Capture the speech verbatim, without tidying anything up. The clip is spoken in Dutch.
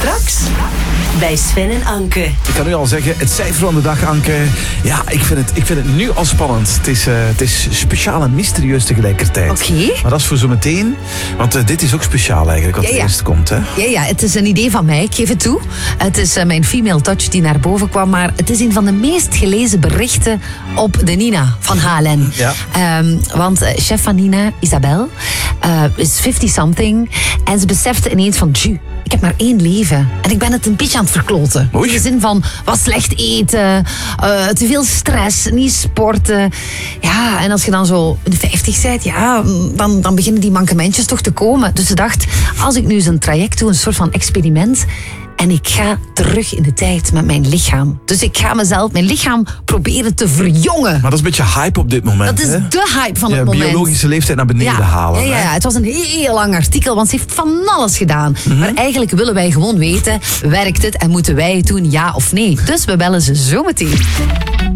Straks bij Sven en Anke. Ik kan nu al zeggen, het cijfer van de dag, Anke. Ja, ik vind het, ik vind het nu al spannend. Het is, uh, het is speciaal en mysterieus tegelijkertijd. Oké. Okay. Maar dat is voor zo meteen. Want uh, dit is ook speciaal eigenlijk, wat ja, ja. eerst komt. Hè? Ja, ja, het is een idee van mij, ik geef het toe. Het is uh, mijn female touch die naar boven kwam. Maar het is een van de meest gelezen berichten op de Nina van H L N. Ja. Um, want uh, chef van Nina, Isabel, uh, is fifty-something. En ze besefte ineens van... Ik heb maar één leven. En ik ben het een beetje aan het verkloten. Oei. In de zin van wat slecht eten, uh, te veel stress, niet sporten. Ja, en als je dan zo in de vijftig bent, ja, dan, dan beginnen die mankementjes toch te komen. Dus ze dacht, als ik nu eens een traject doe, een soort van experiment... En ik ga terug in de tijd met mijn lichaam. Dus ik ga mezelf, mijn lichaam proberen te verjongen. Maar dat is een beetje hype op dit moment. Dat is hè? de hype van ja, het moment. Biologische leeftijd naar beneden ja, halen. Ja, ja, ja, het was een heel lang artikel, want ze heeft van alles gedaan. Mm-hmm. Maar eigenlijk willen wij gewoon weten, werkt het en moeten wij het doen, ja of nee? Dus we bellen ze zo meteen.